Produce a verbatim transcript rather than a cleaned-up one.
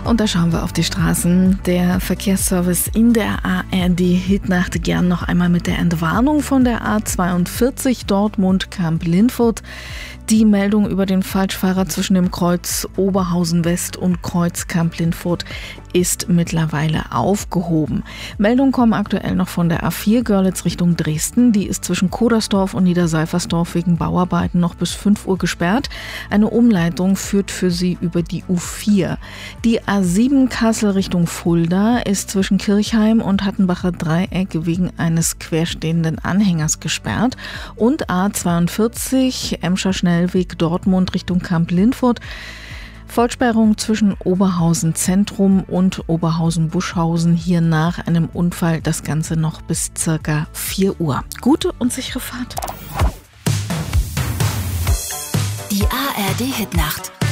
Und da schauen wir auf die Straßen. Der Verkehrsservice in der A R D-Hitnacht gern noch einmal mit der Entwarnung von der A zweiundvierzig Dortmund-Kamp-Lindfurt. Die Meldung über den Falschfahrer zwischen dem Kreuz Oberhausen West und Kreuz Kamp-Lindfurt ist mittlerweile aufgehoben. Meldungen kommen aktuell noch von der A vier Görlitz Richtung Dresden. Die ist zwischen Kodersdorf und Niederseifersdorf wegen Bauarbeiten noch bis fünf Uhr gesperrt. Eine Umleitung führt für sie über die U vier. Die A sieben Kassel Richtung Fulda ist zwischen Kirchheim und Hattenbacher Dreieck wegen eines querstehenden Anhängers gesperrt. Und A zweiundvierzig Emscher Schnellweg Dortmund Richtung Kamp-Lindfurt. Vollsperrung zwischen Oberhausen Zentrum und Oberhausen-Buschhausen, hier nach einem Unfall, das Ganze noch bis circa vier Uhr. Gute und sichere Fahrt. Die A R D-Hitnacht.